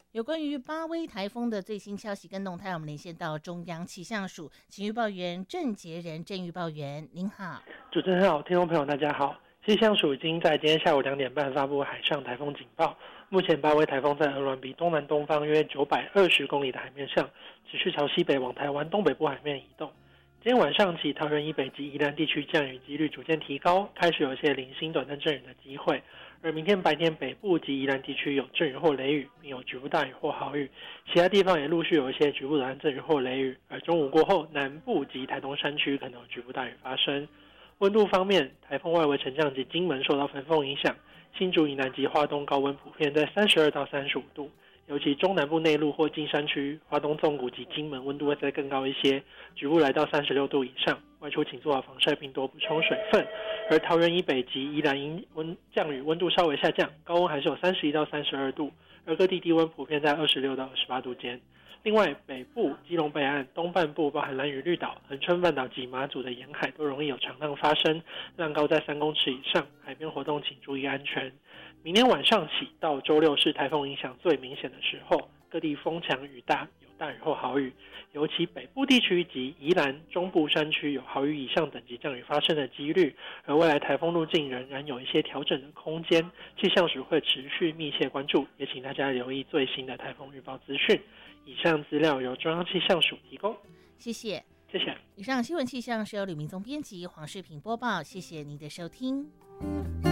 有关于巴威台风的最新消息跟动态，我们连线到中央气象署请预报员郑杰仁郑预报员，您好。 主持人好，听众朋友大家好。气象署已经在今天下午2点半发布海上台风警报。目前巴威台风在鹅銮鼻东南东方约920公里的海面上，持续朝西北往台湾东北部海面移动。今天晚上起，桃园以北及宜兰地区降雨几率逐渐提高，开始有一些零星短暂阵雨的机会。而明天白天，北部及宜兰地区有阵雨或雷雨，并有局部大雨或豪雨，其他地方也陆续有一些局部的阵雨或雷雨。而中午过后，南部及台东山区可能有局部大雨发生。温度方面，台风外围沉降及金门受到焚风影响，新竹以南及花东高温普遍在32到35度，尤其中南部内陆或金山区、花东纵谷及金门温度会再更高一些，局部来到36度以上。外出请做好防晒并多补充水分。而桃园以北及宜兰因降雨温度稍微下降，高温还是有31到32度，而各地低温普遍在26到28度间。另外，北部、基隆北岸、东半部包含兰屿绿岛、恒春半岛及马祖的沿海都容易有长浪发生，浪高在3公尺以上，海边活动请注意安全。明天晚上起到周六是台风影响最明显的时候，各地风强雨大，有大雨或豪雨，尤其北部地区及宜兰中部山区有豪雨以上等级降雨发生的几率，而未来台风路径仍然有一些调整的空间，气象署会持续密切关注，也请大家留意最新的台风预报资讯。以上资料由中央气象署提供， 谢谢。 谢谢。 以上新闻气象是由吕明宗编辑，黄世平播报，谢谢您的收听。